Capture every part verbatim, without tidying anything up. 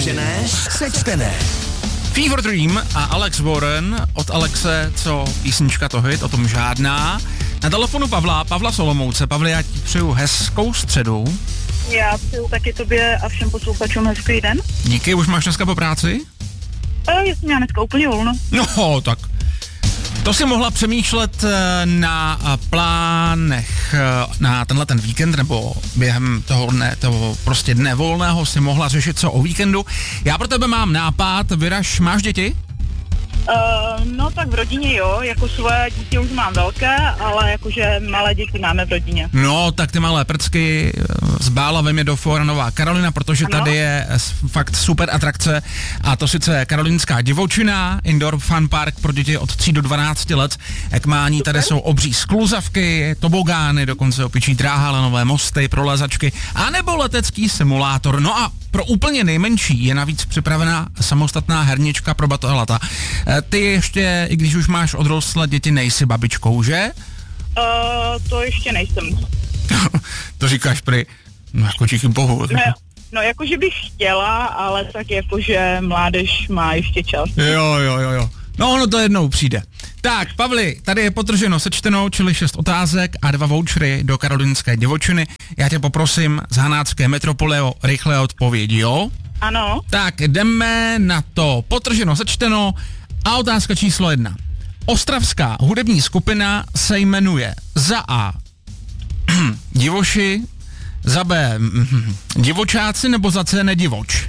Podtržené, sečtené. Fever Dream a Alex Warren, od Alexe, co písnička to hit, o tom žádná. Na telefonu Pavla, Pavla Solomouce. Pavle, já ti přeju hezkou středu. Já přeju taky tobě a všem posluchačům hezký den. Díky, už máš dneska po práci? A já jsem měla dneska úplně volno. No, tak to si mohla přemýšlet na plánech na tenhle ten víkend, nebo během toho dne, toho prostě dne volného si mohla řešit co o víkendu. Já pro tebe mám nápad, Vyraž, máš děti? Uh, no tak v rodině jo, jako svoje dítě už mám velké, ale jakože malé děti máme v rodině. No, tak ty malé prcky, zbála ve mě do fóra Nová Karolina, protože ano? Tady je fakt super atrakce a to sice Karolínská divočina, indoor fun park pro děti od tří do dvanácti let. Jak mání, super. Tady jsou obří skluzavky, tobogány, dokonce opičí dráha, lanové mosty, prolezačky, anebo letecký simulátor. No a pro úplně nejmenší je navíc připravená samostatná hernička pro batolata. Ty ještě, i když už máš odrostlé děti, nejsi babičkou, že? Uh, to ještě nejsem. To říkáš prý, no jako díky bohu. No, no jakože bych chtěla, ale tak jakože mládež má ještě čas. Jo, jo, jo, jo. No ono to jednou přijde. Tak, Pavli, tady je potrženo sečteno, čili šest otázek a dva vouchery do Karolínské divočiny. Já tě poprosím z hanácké metropole o rychlé odpovědi, jo? Ano. Tak, jdeme na to. Potrženo sečteno a otázka číslo jedna. Ostravská hudební skupina se jmenuje za A Divoši, za B Divočáci nebo za C Nedivoč?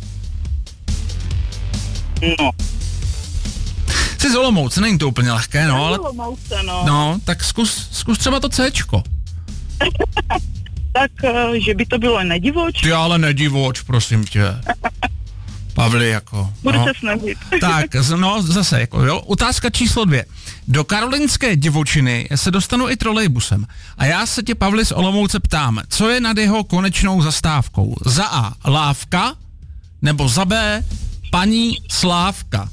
No. Jsi z Olomouce, není to úplně lehké, no, ale... Olomouce, no. No, tak zkus, zkus třeba to Cčko. Tak, že by to bylo Nedivoč. Ty ale Nedivoč, prosím tě. Pavli, jako... Budu no. se snažit. Tak, no zase, jako jo. Otázka číslo dvě. Do Karolínské divočiny se dostanu i trolejbusem. A já se tě, Pavli, z Olomouce ptám, co je nad jeho konečnou zastávkou? Za A Lávka, nebo za B paní Slávka?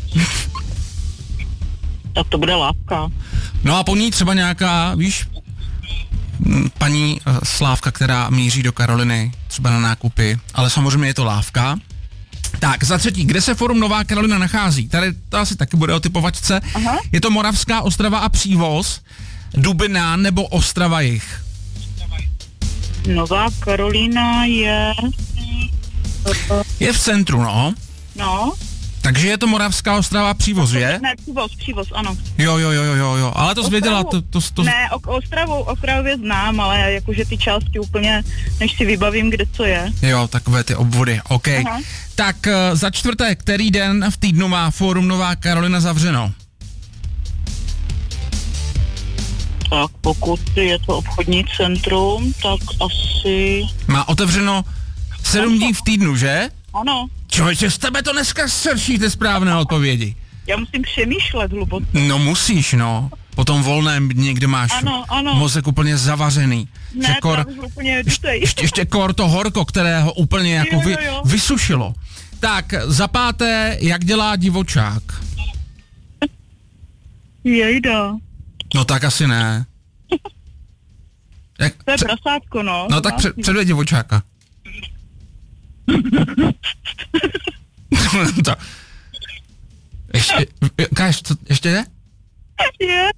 Tak to bude Lávka. No a po ní třeba nějaká, víš, paní uh, Slávka, která míří do Karoliny, třeba na nákupy, ale samozřejmě je to Lávka. Tak, za třetí, kde se Forum Nová Karolina nachází? Tady to asi taky bude o typovačce. Aha. Je to Moravská Ostrava a Přívoz, Dubina nebo Ostrava Jih? Nová Karolina je... Je v centru, no. No. Takže je to Moravská Ostrava a Přívoz, je? Ne, Přívoz, Přívoz, ano. Jo, jo, jo, jo, jo, ale to zvěděla, to, to, to... Ne, o, Ostravu, Ostravě znám, ale jakože ty části úplně, než si vybavím, kde co je. Jo, takové ty obvody, OK. Aha. Tak uh, za čtvrté, který den v týdnu má Fórum Nová Karolina zavřeno? Tak pokud je to obchodní centrum, tak asi... Má otevřeno sedm dní v týdnu, že? Ano. Člověče, z tebe to dneska srší ty správné odpovědi. Já musím přemýšlet hluboce. No musíš, no. Po tom volném dni, kde máš ano, ano. mozek úplně zavařený. Ne, kor, to už úplně dutej. Ještě, ještě kor to horko, které ho úplně jako jo, vy, jo, jo. vysušilo. Tak, za páté, jak dělá divočák? Jejda. No tak asi ne. Jak, to je pře- prasátko, no. No tak před, předved divočáka. To. Ještě, káž, co, ještě je? Je.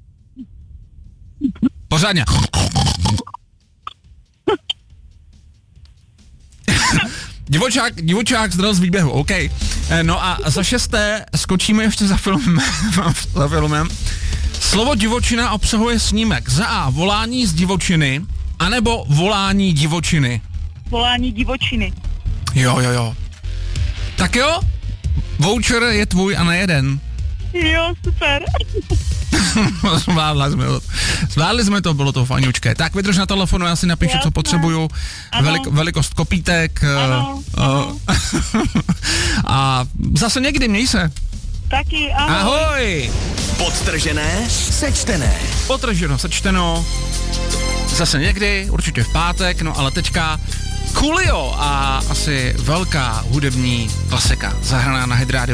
Pořádně. Divočák, divočák zdral z výběhu, OK. No a za šesté skočíme ještě za filmem. za filmem. Slovo divočina obsahuje snímek. Za A volání z divočiny, anebo volání divočiny. Volání divočiny. Jo, jo, jo. Tak jo, voucher je tvůj a na jeden. Jo, super. Zvládli jsme to. Zvládli jsme to, bylo to fajnučké. Tak vydrž na telefonu, já si napíšu, Jasné. co potřebuju. Velik, velikost kopítek. Ano, uh, ano. A zase někdy, měj se. Taky, ahoj. Ahoj. Podtržené, sečtené. Podtrženo, sečteno. Zase někdy, určitě v pátek, no ale teďka Coolio a asi velká hudební klasika, zahraná na Hit Radio.